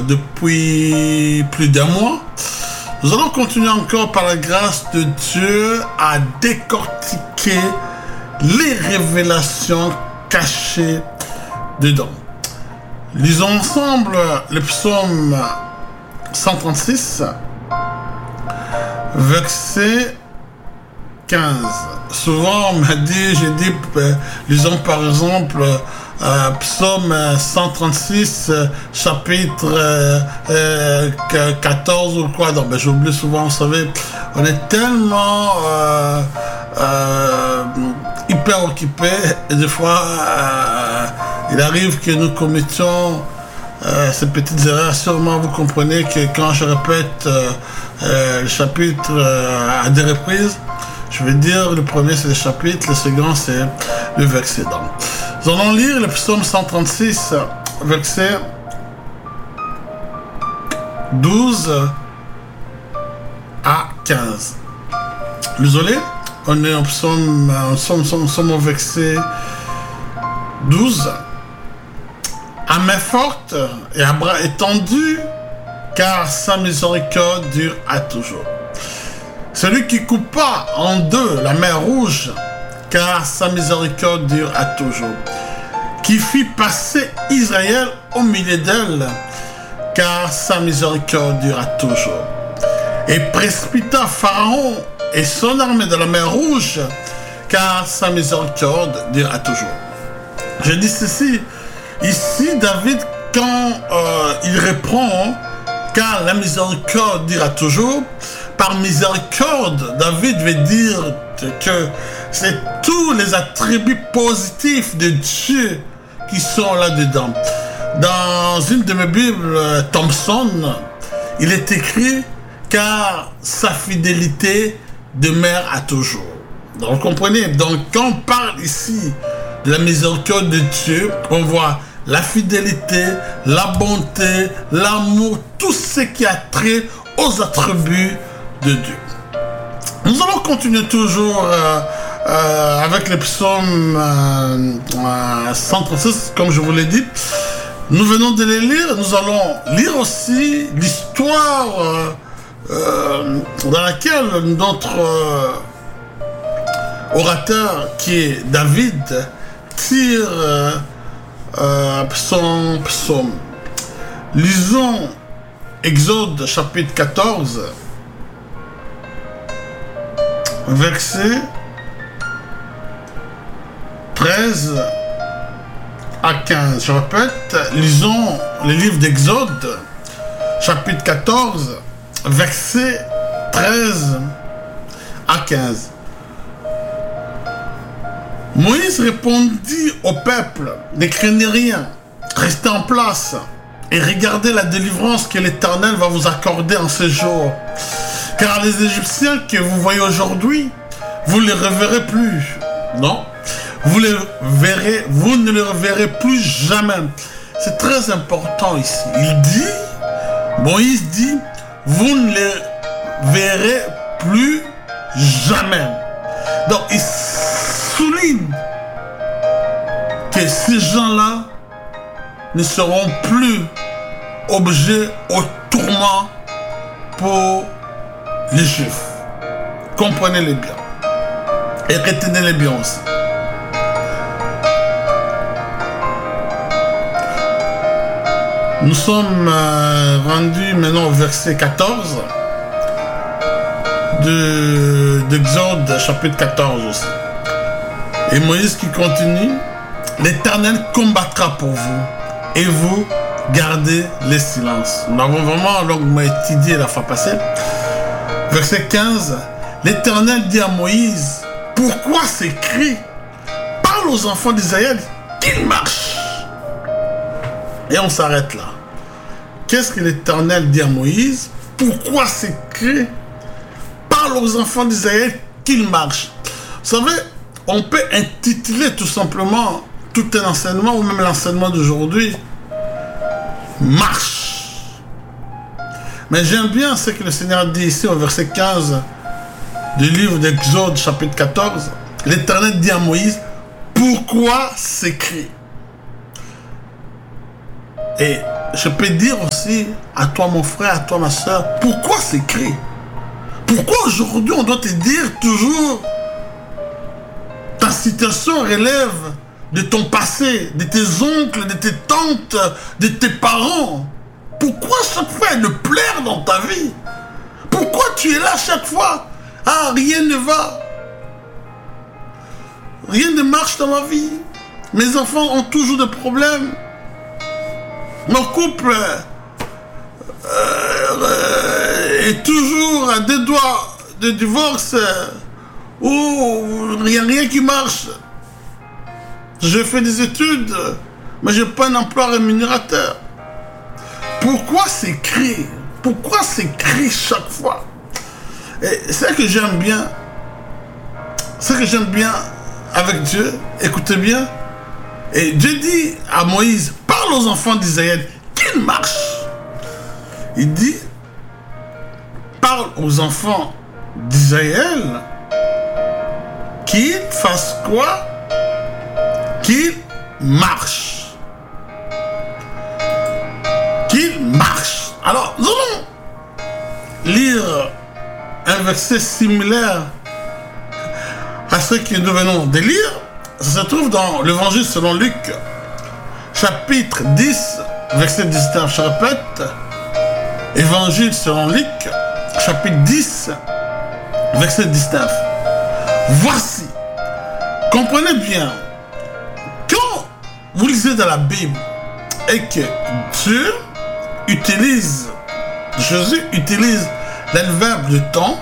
depuis plus d'un mois. Nous allons continuer encore par la grâce de Dieu à décortiquer les révélations cachées dedans. Lisons ensemble le psaume 136, verset 15. Souvent on m'a dit, lisons par exemple psaume 136, chapitre 14 ou quoi. Donc, j'oublie souvent, vous savez, on est tellement hyper occupé et des fois il arrive que nous commettions ces petites erreurs. Sûrement vous comprenez que quand je répète le chapitre à des reprises, je vais dire le premier c'est le chapitre, le second c'est le verset. Donc, nous allons lire le psaume 136, verset 12 à 15. Désolé, on est au psaume au verset 12. À main forte et à bras étendus, car sa miséricorde dure à toujours. Celui qui coupa en deux la mer rouge, car sa miséricorde dure à toujours. Qui fit passer Israël au milieu d'elle, car sa miséricorde dure à toujours. Et précipita Pharaon et son armée de la mer rouge, car sa miséricorde dure à toujours. Je dis ceci, ici David, quand il répond, car la miséricorde dure à toujours, par miséricorde, David veut dire que c'est tous les attributs positifs de Dieu qui sont là-dedans. Dans une de mes Bibles, Thompson, il est écrit « car sa fidélité demeure à toujours ». Donc, vous comprenez? Donc, quand on parle ici de la miséricorde de Dieu, on voit la fidélité, la bonté, l'amour, tout ce qui a trait aux attributs de Dieu. Nous allons continuer toujours avec le psaume 136, comme je vous l'ai dit. Nous venons de les lire. Nous allons lire aussi l'histoire dans laquelle notre orateur, qui est David, tire son psaume. Lisons Exode chapitre 14, verset 13 à 15. Je répète, lisons le livre d'Exode, chapitre 14, verset 13 à 15. Moïse répondit au peuple, ne craignez rien, restez en place et regardez la délivrance que l'Éternel va vous accorder en ce jour. Car les Égyptiens que vous voyez aujourd'hui, vous ne les reverrez plus. Non, vous ne les reverrez plus jamais. C'est très important ici. Moïse dit, vous ne les verrez plus jamais. Donc, il souligne que ces gens-là ne seront plus objets au tourment pour les Juifs. Comprenez-les bien. Et retenez-les bien aussi. Nous sommes rendus maintenant au verset 14 d'Exode chapitre 14 aussi. Et Moïse qui continue, l'Éternel combattra pour vous et vous gardez le silence. Nous avons vraiment longuement étudié la fois passée. Verset 15, l'Éternel dit à Moïse, pourquoi ces cris? Parle aux enfants d'Israël qu'ils marchent. Et on s'arrête là. Qu'est-ce que l'Éternel dit à Moïse? Pourquoi ces cris? Parle aux enfants d'Israël qu'ils marchent. Vous savez, on peut intituler tout simplement tout un enseignement ou même l'enseignement d'aujourd'hui marche. Mais j'aime bien ce que le Seigneur dit ici au verset 15 du livre d'Exode chapitre 14. L'Éternel dit à Moïse, pourquoi ces cris? Et je peux dire aussi à toi mon frère, à toi ma soeur, pourquoi c'est écrit? Pourquoi aujourd'hui on doit te dire toujours ta situation relève de ton passé, de tes oncles, de tes tantes, de tes parents? Pourquoi chaque fois elle pleure dans ta vie? Pourquoi tu es là chaque fois? Ah, rien ne va. Rien ne marche dans ma vie. Mes enfants ont toujours des problèmes. Mon couple est toujours à 2 doigts de divorce. Ou rien qui marche. Je fais des études, mais je n'ai pas un emploi rémunérateur. Pourquoi s'écrire? Pourquoi s'écrire chaque fois? Et c'est ça que j'aime bien. C'est ça que j'aime bien avec Dieu. Écoutez bien. Et Dieu dit à Moïse, parle aux enfants d'Israël qu'ils marchent. Il dit, parle aux enfants d'Israël qu'ils fassent quoi? Qu'ils marchent. Qu'ils marchent. Alors, nous allons lire un verset similaire à ce que nous venons de lire. Ça se trouve dans l'évangile selon Luc, chapitre 10, verset 19. Je répète, évangile selon Luc, chapitre 10, verset 19. Voici, comprenez bien, quand vous lisez dans la Bible et que Dieu utilise, Jésus utilise l'adverbe de temps,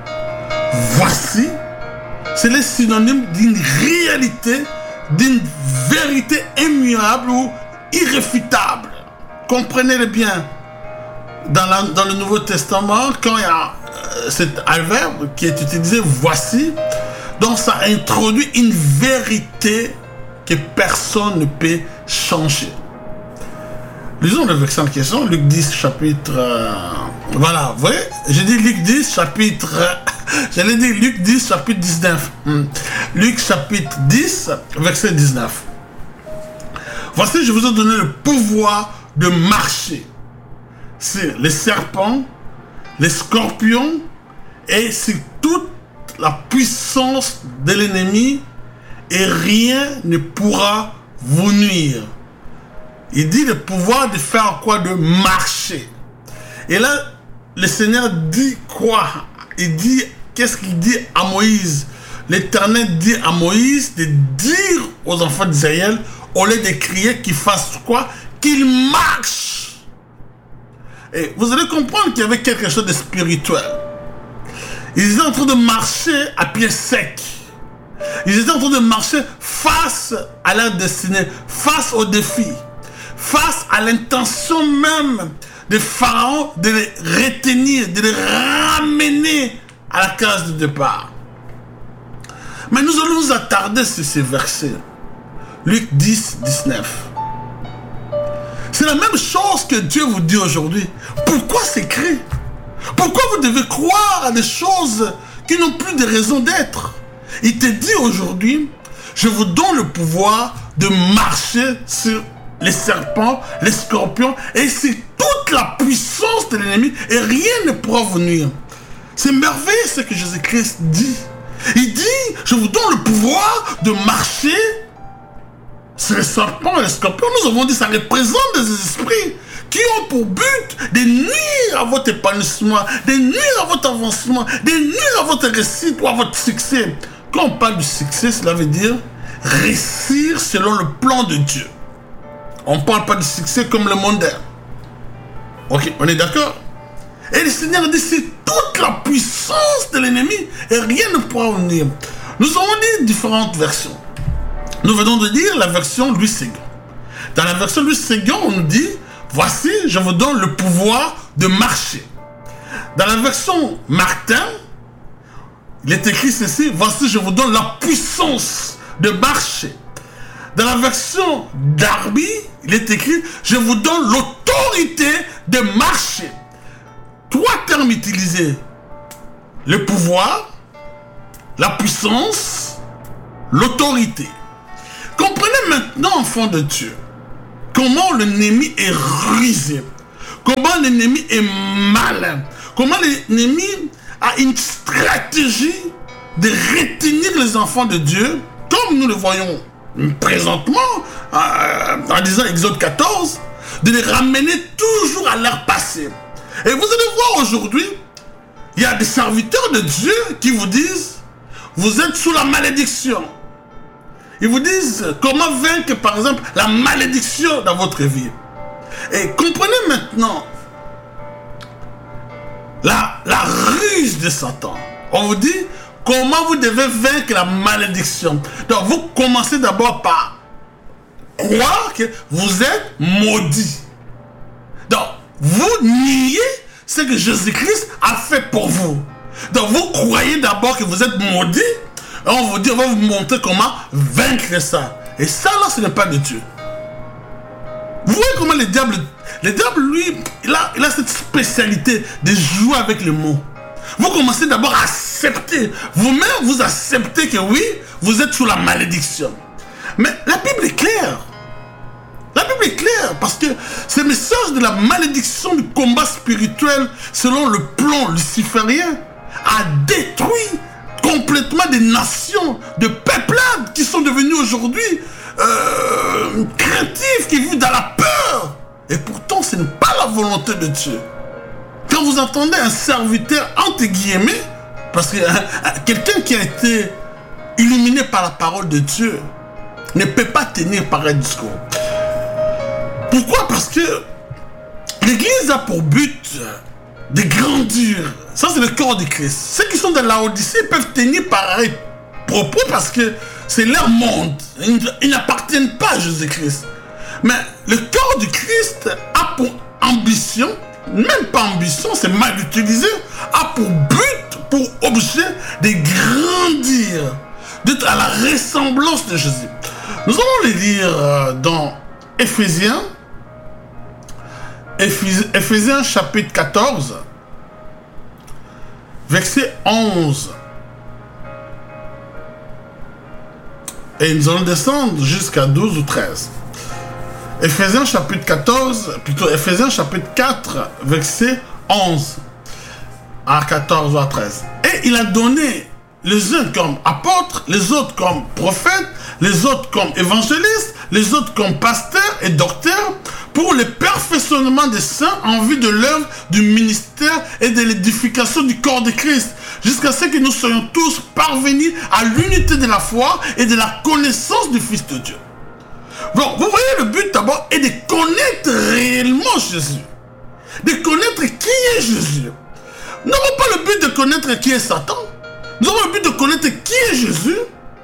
voici, c'est le synonyme d'une réalité, d'une vérité immuable ou irréfutable. Comprenez-le bien. Dans le Nouveau Testament, quand il y a cet adverbe qui est utilisé, voici, donc ça introduit une vérité que personne ne peut changer. Lisons le verset en question, Luc 10, chapitre... voilà, vous voyez, j'ai dit Luc 10, chapitre... J'allais dire Luc 10, chapitre 19. Luc, chapitre 10, verset 19. Voici, je vous ai donné le pouvoir de marcher sur les serpents, les scorpions et sur toute la puissance de l'ennemi et rien ne pourra vous nuire. Il dit le pouvoir de faire quoi? De marcher. Et là, le Seigneur dit quoi? Il dit, qu'est-ce qu'il dit à Moïse? L'Éternel dit à Moïse de dire aux enfants d'Israël, au lieu de crier, qu'ils fassent quoi? Qu'ils marchent. Et vous allez comprendre qu'il y avait quelque chose de spirituel. Ils étaient en train de marcher à pied sec. Ils étaient en train de marcher face à leur destinée, face au défi, face à l'intention même de Pharaon de les retenir, de les ramener à la case de départ. Mais nous allons nous attarder sur ces versets. Luc 10, 19. C'est la même chose que Dieu vous dit aujourd'hui. Pourquoi s'écrire? Pourquoi vous devez croire à des choses qui n'ont plus de raison d'être? Il te dit aujourd'hui, je vous donne le pouvoir de marcher sur les serpents, les scorpions, et c'est toute la puissance de l'ennemi, et rien ne pourra vous nuire. C'est merveilleux ce que Jésus-Christ dit. Il dit, je vous donne le pouvoir de marcher sur les serpents et les scorpions. Nous avons dit, ça représente des esprits qui ont pour but de nuire à votre épanouissement, de nuire à votre avancement, de nuire à votre réussite ou à votre succès. Quand on parle du succès, cela veut dire réussir selon le plan de Dieu. On ne parle pas de succès comme le mondain. Ok, on est d'accord? Et le Seigneur dit, c'est toute la puissance de l'ennemi et rien ne pourra venir. Nous avons dit différentes versions. Nous venons de dire la version Louis II. Dans la version Louis II, on nous dit, voici, je vous donne le pouvoir de marcher. Dans la version Martin, il est écrit ceci, voici, je vous donne la puissance de marcher. Dans la version Darby, il est écrit, je vous donne l'autorité de marcher. Trois termes utilisés. Le pouvoir, la puissance, l'autorité. Comprenez maintenant, enfants de Dieu, comment l'ennemi est rusé, comment l'ennemi est malin, comment l'ennemi a une stratégie de retenir les enfants de Dieu, comme nous le voyons présentement, en disant Exode 14, de les ramener toujours à leur passé. Et vous allez voir aujourd'hui, il y a des serviteurs de Dieu qui vous disent, vous êtes sous la malédiction. Ils vous disent comment vaincre, par exemple, la malédiction dans votre vie. Et comprenez maintenant la ruse de Satan. On vous dit comment vous devez vaincre la malédiction. Donc vous commencez d'abord par croire que vous êtes maudit. Donc vous niez ce que Jésus-Christ a fait pour vous. Donc vous croyez d'abord que vous êtes maudit. Et on vous dit, on va vous montrer comment vaincre ça. Et ça là, ce n'est pas de Dieu. Vous voyez comment le diable, lui, il a cette spécialité de jouer avec les mots. Vous commencez d'abord à accepter. Vous-même, vous acceptez que oui, vous êtes sous la malédiction. Mais la Bible est claire. La Bible est claire parce que ce message de la malédiction du combat spirituel, selon le plan luciférien, a détruit complètement des nations, de peuplades qui sont devenus aujourd'hui craintifs, qui vivent dans la peur. Et pourtant, ce n'est pas la volonté de Dieu. Quand vous entendez un serviteur, entre guillemets, parce que quelqu'un qui a été illuminé par la parole de Dieu ne peut pas tenir pareil discours. Pourquoi? Parce que l'Église a pour but de grandir. Ça, c'est le corps de Christ. Ceux qui sont dans la Odyssée peuvent tenir pareil propos parce que c'est leur monde. Ils n'appartiennent pas à Jésus-Christ. Mais le corps du Christ a pour ambition, même pas ambition, c'est mal utilisé, a pour but, pour objet de grandir, d'être à la ressemblance de Jésus. Nous allons les lire dans Éphésiens chapitre 14, verset 11. Et nous allons descendre jusqu'à 12 ou 13. Éphésiens chapitre 14, plutôt Éphésiens chapitre 4, verset 11 à 14 ou à 13. Et il a donné les uns comme apôtres, les autres comme prophètes, les autres comme évangélistes, les autres comme pasteurs et docteurs, pour le perfectionnement des saints en vue de l'œuvre du ministère et de l'édification du corps de Christ, jusqu'à ce que nous soyons tous parvenus à l'unité de la foi et de la connaissance du Fils de Dieu. Bon, vous voyez, le but d'abord est de connaître réellement Jésus, de connaître qui est Jésus. Nous n'avons pas le but de connaître qui est Satan. Nous avons le but de connaître qui est Jésus.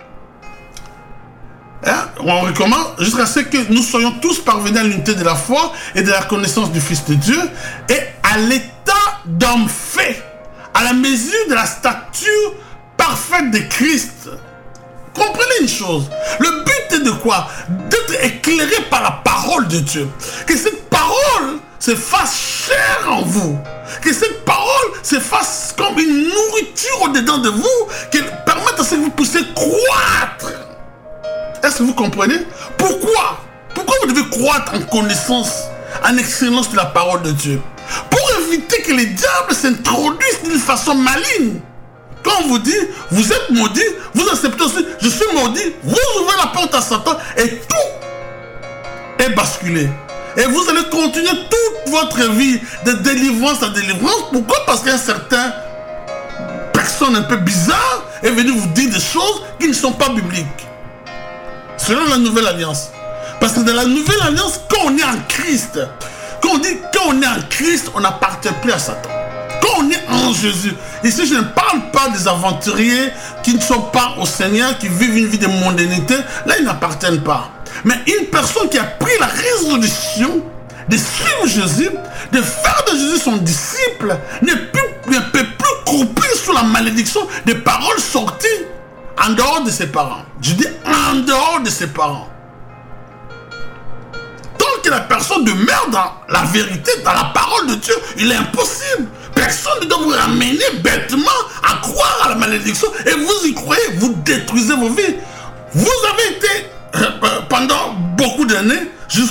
On recommence jusqu'à ce que nous soyons tous parvenus à l'unité de la foi et de la connaissance du Fils de Dieu et à l'état d'homme fait, à la mesure de la stature parfaite de Christ. Comprenez une chose, le but est de quoi? D'être éclairé par la parole de Dieu. Que cette parole se fasse chair en vous. Que cette parole se fasse comme une nourriture au-dedans de vous, qu'elle permette à ce que vous puissiez croître. Est-ce que vous comprenez? Pourquoi vous devez croître en connaissance, en excellence de la parole de Dieu? Pour éviter que les diables s'introduisent d'une façon maligne. Quand on vous dit, vous êtes maudit, vous acceptez aussi, je suis maudit, vous ouvrez la porte à Satan et tout est basculé. Et vous allez continuer toute votre vie de délivrance à délivrance. Pourquoi? Parce qu'un certain personne un peu bizarre est venu vous dire des choses qui ne sont pas bibliques. Selon la nouvelle alliance. Parce que dans la nouvelle alliance, quand on est en Christ, quand on est en Christ, on n'appartient plus à Satan. Quand on est en Jésus, ici je ne parle pas des aventuriers qui ne sont pas au Seigneur, qui vivent une vie de mondanité, là ils n'appartiennent pas. Mais une personne qui a pris la résolution de suivre Jésus, de faire de Jésus son disciple, ne peut plus croupir sous la malédiction des paroles sorties en dehors de ses parents. Je dis en dehors de ses parents. Tant que la personne demeure dans la vérité, dans la parole de Dieu, il est impossible. Personne ne doit vous ramener bêtement à croire à la malédiction et vous y croyez, vous détruisez vos vies. Vous avez été pendant beaucoup d'années, jusque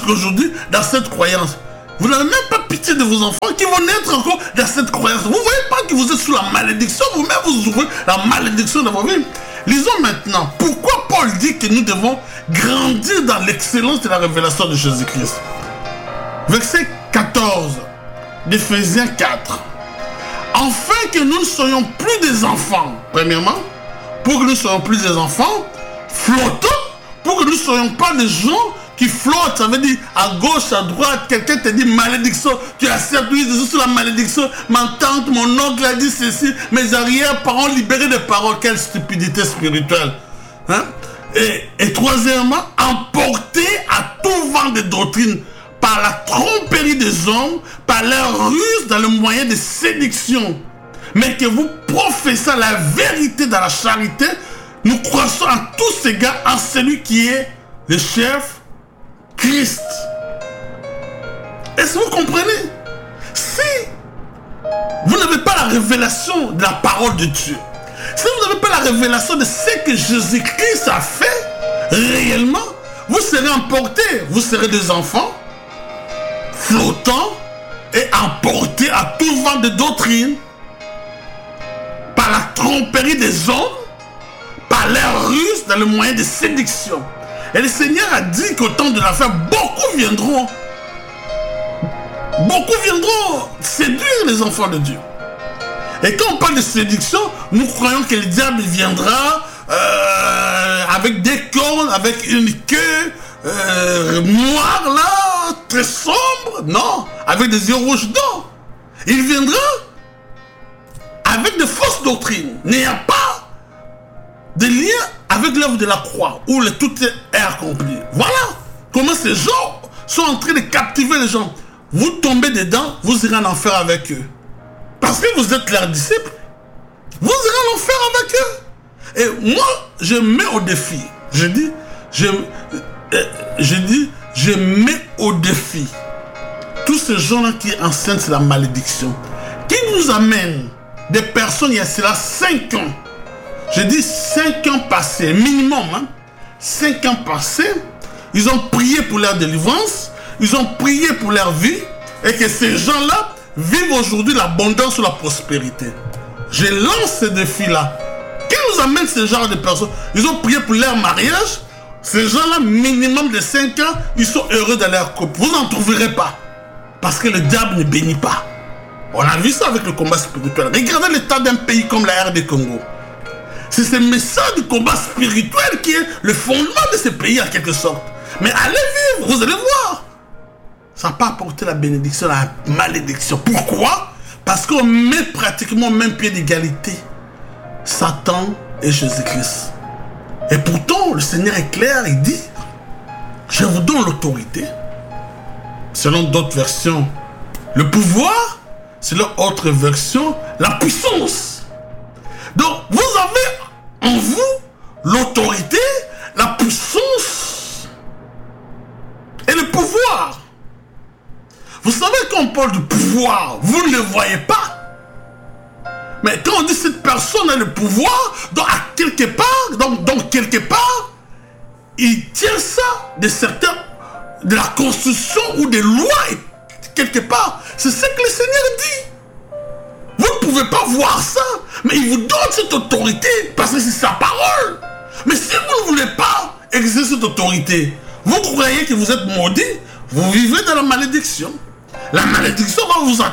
qu'aujourd'hui, dans cette croyance, vous n'avez même pas pitié de vos enfants qui vont naître encore dans cette croyance. Vous ne voyez pas que vous êtes sous la malédiction, vous-même vous ouvrez la malédiction dans vos vies. Lisons maintenant pourquoi Paul dit que nous devons grandir dans l'excellence de la révélation de Jésus-Christ. Verset 14 d'Éphésiens 4. Afin que nous ne soyons plus des enfants, premièrement, pour que nous ne soyons plus des enfants flottants, pour que nous ne soyons pas des gens qui flottent, ça veut dire à gauche, à droite, quelqu'un te dit malédiction, tu acceptes, oui, je suis sous la malédiction, ma tante, mon oncle a dit ceci, mes arrière-parents libérés des paroles, quelle stupidité spirituelle. Hein? Et troisièmement, emporté à tout vent de doctrine, par la tromperie des hommes, par leur ruse dans le moyen de séduction, mais que vous professez la vérité dans la charité, nous croissons en tous égards en celui qui est le chef, Christ. Est-ce que vous comprenez? Si vous n'avez pas la révélation de la parole de Dieu, si vous n'avez pas la révélation de ce que Jésus-Christ a fait réellement, vous serez emportés, vous serez des enfants flottants et emportés à tout vent de doctrine par la tromperie des hommes, par leur ruse dans le moyen de séduction. Et le Seigneur a dit qu'au temps de la fin, beaucoup viendront séduire les enfants de Dieu. Et quand on parle de séduction, nous croyons que le diable viendra avec des cornes, avec une queue noire là, très sombre. Non, avec des yeux rouges. Non, il viendra avec de fausses doctrines. Il n'y a pas de lien avec l'œuvre de la croix, où tout est accompli. Voilà comment ces gens sont en train de captiver les gens. Vous tombez dedans, vous irez en enfer avec eux. Parce que vous êtes leurs disciples. Vous irez en enfer avec eux. Et moi, je mets au défi. Je mets au défi tous ces gens-là qui enseignent sur la malédiction, qui nous amènent des personnes il y a cela 5 ans. Je dis 5 ans passés, minimum, hein? 5 ans passés, ils ont prié pour leur délivrance, ils ont prié pour leur vie, et que ces gens-là vivent aujourd'hui l'abondance ou la prospérité. Je lance ce défi-là. Qui nous amène ce genre de personnes? Ils ont prié pour leur mariage, ces gens-là, minimum de 5 ans, ils sont heureux dans leur couple. Vous n'en trouverez pas, parce que le diable ne bénit pas. On a vu ça avec le combat spirituel. Regardez l'état d'un pays comme la RD Congo. C'est ce message du combat spirituel qui est le fondement de ce pays en quelque sorte. Mais allez vivre, vous allez voir. Ça n'a pas apporté la bénédiction, la malédiction. Pourquoi? Parce qu'on met pratiquement au même pied d'égalité Satan et Jésus-Christ. Et pourtant, le Seigneur est clair, il dit, je vous donne l'autorité. Selon d'autres versions, le pouvoir. Selon autre version, la puissance. Donc, vous avez en vous l'autorité, la puissance et le pouvoir. Vous savez, quand on parle de pouvoir, vous ne le voyez pas. Mais quand on dit cette personne a le pouvoir, donc à quelque part, donc quelque part, il tient ça de la constitution ou des lois quelque part. C'est ce que le Seigneur dit. Vous ne pouvez pas voir ça, mais il vous donne cette autorité parce que c'est sa parole. Mais si vous ne voulez pas exercer cette autorité, vous croyez que vous êtes maudit, vous vivez dans la malédiction. La malédiction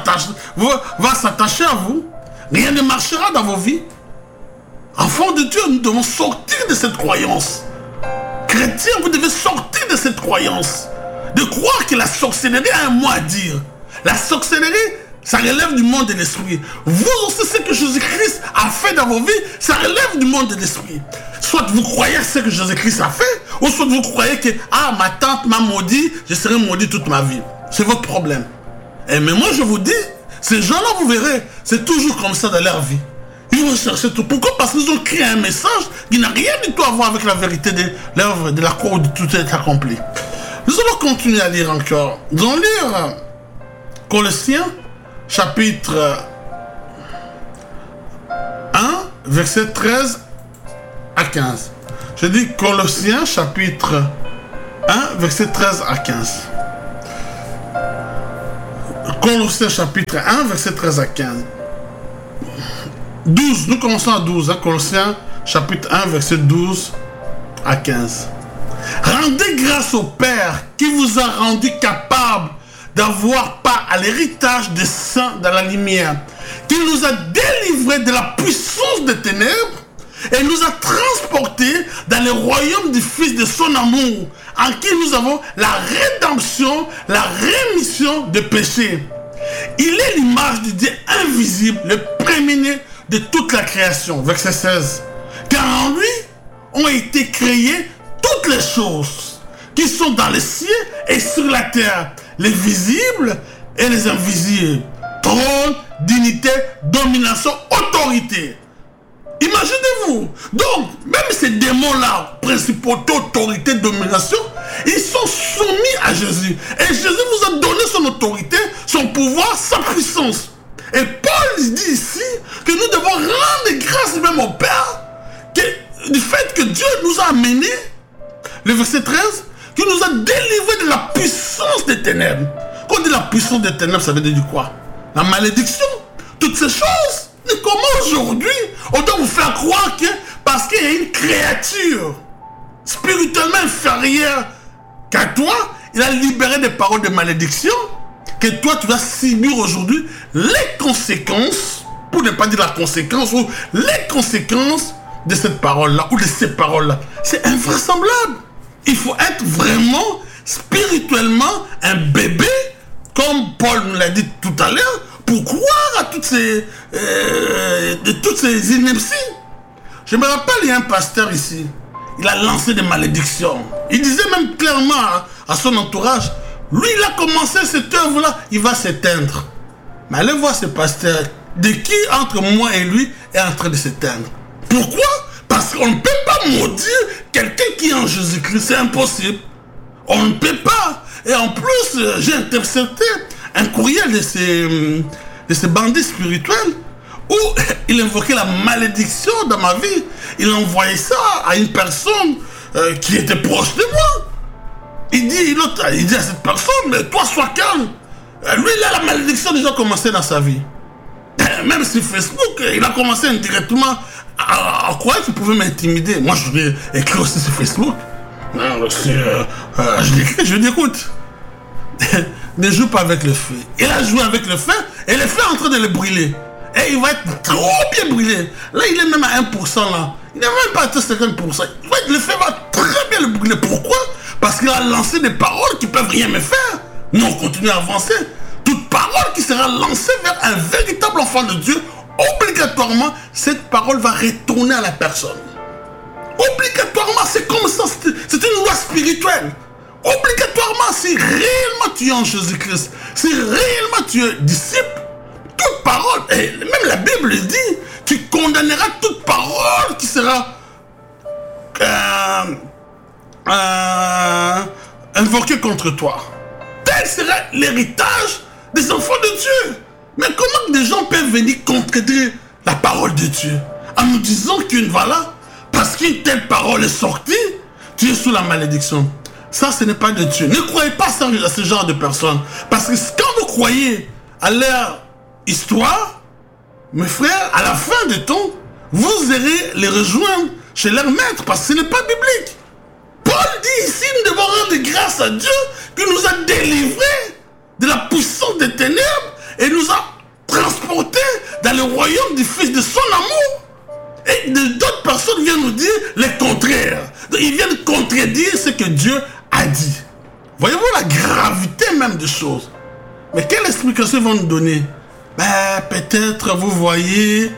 va s'attacher à vous. Rien ne marchera dans vos vies. Enfants de Dieu, nous devons sortir de cette croyance. Chrétiens, vous devez sortir de cette croyance. De croire que la sorcellerie a un mot à dire. La sorcellerie, ça relève du monde de l'esprit. Vous aussi, ce que Jésus-Christ a fait dans vos vies, ça relève du monde de l'esprit. Soit vous croyez ce que Jésus-Christ a fait, ou soit vous croyez que ma tante m'a maudit, je serai maudit toute ma vie. C'est votre problème. Mais moi, je vous dis, ces gens-là, vous verrez, c'est toujours comme ça dans leur vie. Ils vont chercher tout. Pourquoi? Parce qu'ils ont créé un message qui n'a rien du tout à voir avec la vérité de l'œuvre de la croix où tout est accompli. Nous allons continuer à lire encore. Nous allons lire Colossiens, chapitre 1, verset 13 à 15. Je dis Colossiens, chapitre 1, verset 13 à 15. Colossiens chapitre 1, verset 13 à 15. 12, nous commençons à 12, hein, Colossiens chapitre 1, verset 12 à 15. Rendez grâce au Père qui vous a rendu capable d'avoir part à l'héritage des saints dans la lumière, qui nous a délivrés de la puissance des ténèbres et nous a transportés dans le royaume du Fils de son amour, en qui nous avons la rédemption, la rémission des péchés. Il est l'image du Dieu invisible, le premier-né de toute la création. Verset 16. Car en lui ont été créées toutes les choses qui sont dans les cieux et sur la terre, les visibles et les invisibles. Trône, dignité, domination, autorité. Imaginez-vous. Donc, même ces démons-là, principauté, autorité, domination, ils sont soumis à Jésus. Et Jésus vous a donné son autorité, son pouvoir, sa puissance. Et Paul dit ici que nous devons rendre grâce même au Père du fait que Dieu nous a amenés, le verset 13, qui nous a délivrés de la puissance des ténèbres. Quand on dit la puissance des ténèbres, ça veut dire quoi? La malédiction, toutes ces choses. Mais comment aujourd'hui on doit vous faire croire que parce qu'il y a une créature spirituellement inférieure qu'à toi, il a libéré des paroles de malédiction, que toi tu vas subir aujourd'hui les conséquences, pour ne pas dire la conséquence, ou les conséquences de cette parole-là, ou de ces paroles-là. C'est invraisemblable. Il faut être vraiment spirituellement un bébé, comme Paul nous l'a dit tout à l'heure, pour croire à toutes ces inepties. Je me rappelle, il y a un pasteur ici, il a lancé des malédictions. Il disait même clairement à son entourage, lui il a commencé cette œuvre-là, il va s'éteindre. Mais allez voir ce pasteur, de qui entre moi et lui est en train de s'éteindre. Pourquoi? Parce qu'on ne peut pas maudire quelqu'un qui est en Jésus-Christ, c'est impossible. On ne peut pas. Et en plus, j'ai intercepté un courriel de ces bandits spirituels où il invoquait la malédiction dans ma vie. Il envoyait ça à une personne qui était proche de moi. Il dit à cette personne, mais toi sois calme. Lui, il a la malédiction déjà commencé dans sa vie. Même sur Facebook, il a commencé indirectement à croire qu'il pouvait m'intimider. Moi, je lui ai écrit aussi sur Facebook. Je l'ai écrit, je lui ai dit, écoute, ne joue pas avec le feu. Il a joué avec le feu et le feu est en train de le brûler. Et il va être trop bien brûlé. Là, il est même à 1% là. Il n'est même pas à 50%. Le feu va très bien le brûler. Pourquoi? Parce qu'il a lancé des paroles qui ne peuvent rien me faire. Nous, on continue à avancer. Toute parole qui sera lancée vers un véritable enfant de Dieu, obligatoirement, cette parole va retourner à la personne. Obligatoirement, c'est comme ça. C'est une loi spirituelle. Obligatoirement, si réellement tu es en Jésus-Christ, si réellement tu es disciple, toute parole, et même la Bible dit, tu condamneras toute parole qui sera invoquée contre toi. Tel sera l'héritage des enfants de Dieu. Mais comment des gens peuvent venir contredire la parole de Dieu en nous disant qu'une voilà, parce qu'une telle parole est sortie, tu es sous la malédiction. Ça, ce n'est pas de Dieu. Ne croyez pas à ce genre de personnes. Parce que quand vous croyez à leur histoire, mes frères, à la fin du temps, vous irez les rejoindre chez leur maître, parce que ce n'est pas biblique. Paul dit ici, nous devons rendre grâce à Dieu qui nous a délivrés de la puissance des ténèbres et nous a transportés dans le royaume du Fils de son amour. Et d'autres personnes viennent nous dire le contraire. Ils viennent contredire ce que Dieu a dit. Voyez-vous la gravité même des choses. Mais quelle explication ils vont nous donner? Peut-être, vous voyez,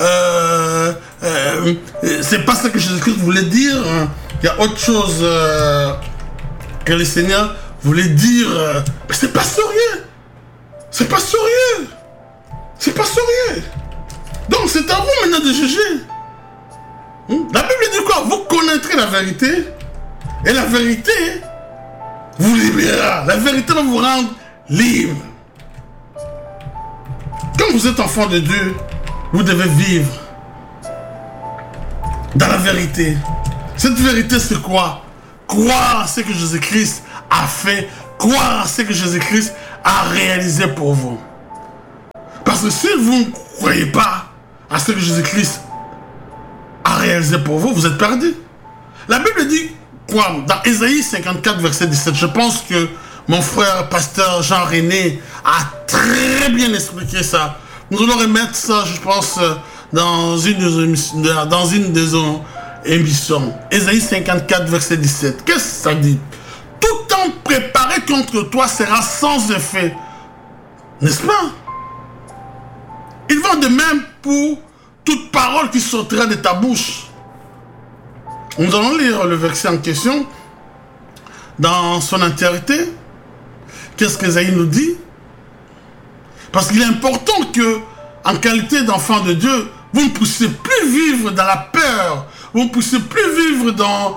c'est pas ça que Jésus-Christ voulait dire. Il y a autre chose que le Seigneur voulait dire. Mais c'est pas sérieux. C'est pas sérieux. C'est pas sérieux. Donc c'est à vous maintenant de juger. La Bible dit quoi? Vous connaîtrez la vérité. Et la vérité vous libérera. La vérité va vous rendre libre. Quand vous êtes enfant de Dieu, vous devez vivre dans la vérité. Cette vérité, c'est quoi? Croire à ce que Jésus-Christ a fait. Croire à ce que Jésus-Christ a réalisé pour vous. Parce que si vous ne croyez pas à ce que Jésus-Christ a réalisé pour vous, vous êtes perdu. La Bible dit quoi? Dans Ésaïe 54, verset 17, je pense que mon frère, pasteur Jean-René, a très bien expliqué ça. Nous allons remettre ça, je pense, dans une des émissions. Ésaïe 54, verset 17. Qu'est-ce que ça dit? Tout temps préparé contre toi sera sans effet. N'est-ce pas? Il va de même pour toute parole qui sortira de ta bouche. Nous allons lire le verset en question dans son entièreté. Qu'est-ce qu'Ésaïe nous dit? Parce qu'il est important que, en qualité d'enfant de Dieu, vous ne puissiez plus vivre dans la peur. Vous ne puissiez plus vivre dans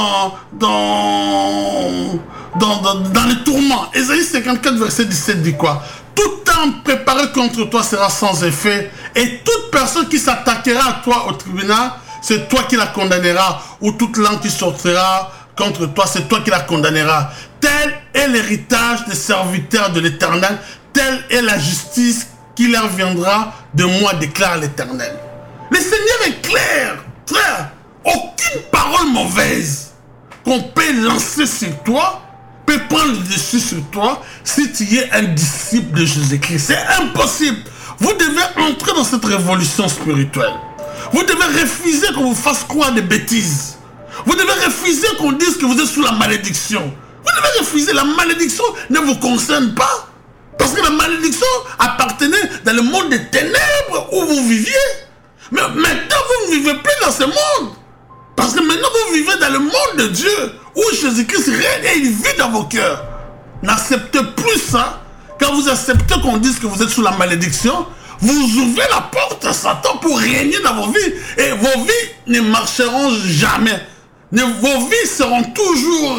les tourments. Ésaïe 54, verset 17 dit quoi? Tout temps préparé contre toi sera sans effet, et toute personne qui s'attaquera à toi au tribunal, c'est toi qui la condamneras, ou toute langue qui sortira contre toi, c'est toi qui la condamneras. Tel est l'héritage des serviteurs de l'Éternel, telle est la justice qui leur viendra de moi, déclare l'Éternel. Le Seigneur est clair, frère. Aucune parole mauvaise qu'on peut lancer sur toi peut prendre le dessus sur toi si tu es un disciple de Jésus-Christ. C'est impossible. Vous devez entrer dans cette révolution spirituelle. Vous devez refuser qu'on vous fasse croire des bêtises. Vous devez refuser qu'on dise que vous êtes sous la malédiction. Vous devez refuser. La malédiction ne vous concerne pas. Parce que la malédiction appartenait dans le monde des ténèbres où vous viviez. Mais maintenant, vous ne vivez plus dans ce monde. Parce que maintenant, vous vivez dans le monde de Dieu, où Jésus-Christ règne et il vit dans vos cœurs. N'acceptez plus ça. Quand vous acceptez qu'on dise que vous êtes sous la malédiction, vous ouvrez la porte à Satan pour régner dans vos vies. Et vos vies ne marcheront jamais. Vos vies seront toujours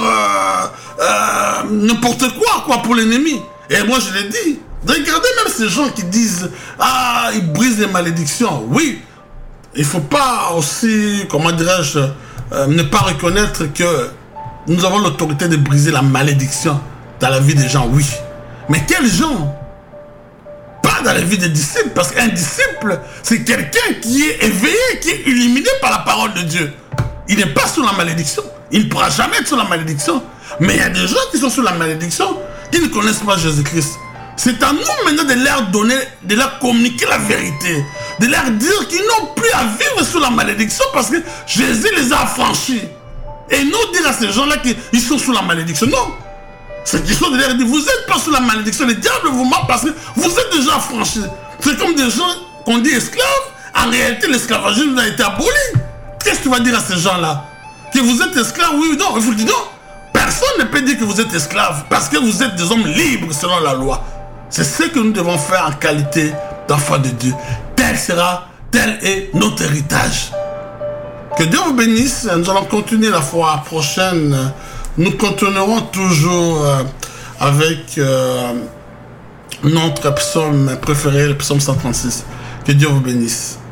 n'importe quoi pour l'ennemi. Et moi, je l'ai dit. Regardez même ces gens qui disent « Ah, ils brisent les malédictions. » Oui, il ne faut pas aussi, comment dirais-je, ne pas reconnaître que nous avons l'autorité de briser la malédiction dans la vie des gens, oui. Mais quels gens? Pas dans la vie des disciples, parce qu'un disciple, c'est quelqu'un qui est éveillé, qui est illuminé par la parole de Dieu. Il n'est pas sous la malédiction. Il ne pourra jamais être sous la malédiction. Mais il y a des gens qui sont sous la malédiction, qui ne connaissent pas Jésus-Christ. C'est à nous maintenant de leur donner, de leur communiquer la vérité, de leur dire qu'ils n'ont plus à vivre sous la malédiction parce que Jésus les a affranchis. Et non dire à ces gens-là qu'ils sont sous la malédiction. Non. C'est qu'ils sont de leur dire, vous n'êtes pas sous la malédiction, le diable vous ment parce que vous êtes déjà affranchis. C'est comme des gens qu'on dit esclaves, en réalité l'esclavagisme a été aboli. Qu'est-ce que tu vas dire à ces gens-là? Que vous êtes esclaves, oui ou non? Il faut dire non. Personne ne peut dire que vous êtes esclaves parce que vous êtes des hommes libres selon la loi. C'est ce que nous devons faire en qualité d'enfants de Dieu. Tel est notre héritage. Que Dieu vous bénisse. Nous allons continuer la fois prochaine. Nous continuerons toujours avec notre psaume préféré, le psaume 136. Que Dieu vous bénisse.